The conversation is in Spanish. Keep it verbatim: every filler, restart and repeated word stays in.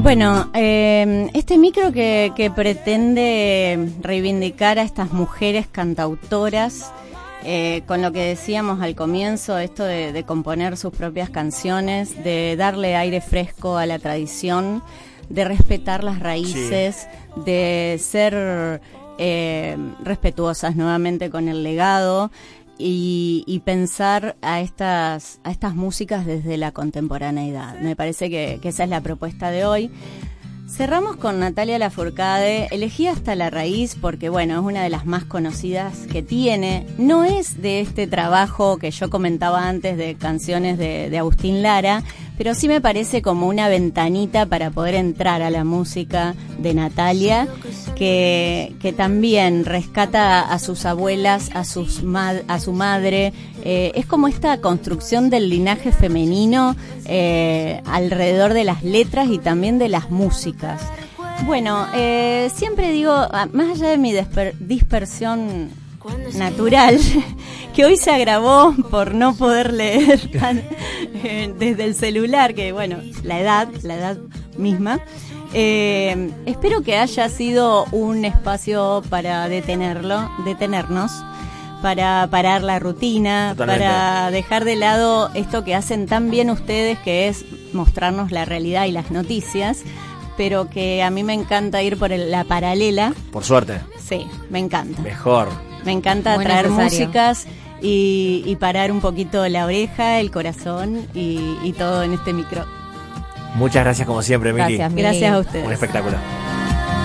Bueno, eh, este micro que, que pretende reivindicar a estas mujeres cantautoras, eh, con lo que decíamos al comienzo, esto de, de componer sus propias canciones, de darle aire fresco a la tradición, de respetar las raíces, sí. de ser eh, respetuosas nuevamente con el legado. Y, y pensar a estas a estas músicas desde la contemporaneidad. Me parece que, que esa es la propuesta de hoy. Cerramos con Natalia Lafourcade. Elegí Hasta la Raíz porque, bueno, es una de las más conocidas que tiene. No es de este trabajo que yo comentaba antes de canciones de, de Agustín Lara, pero sí me parece como una ventanita para poder entrar a la música de Natalia, que, que también rescata a sus abuelas, a, sus ma- a su madre. Eh, es como esta construcción del linaje femenino eh, alrededor de las letras y también de las músicas. Bueno, eh, siempre digo, más allá de mi disper- dispersión natural, que hoy se agravó por no poder leer tan, eh, desde el celular, que bueno, la edad, la edad misma. Eh, espero que haya sido un espacio para detenerlo, detenernos, para parar la rutina, totalmente, para dejar de lado esto que hacen tan bien ustedes, que es mostrarnos la realidad y las noticias, pero que a mí me encanta ir por el, la paralela. Por suerte. Sí, me encanta. Mejor. Me encanta Muy traer necesario. músicas y, y parar un poquito la oreja, el corazón y, y todo en este micro. Muchas gracias como siempre, Mili. Gracias, Mili. Gracias a ustedes. Un espectáculo.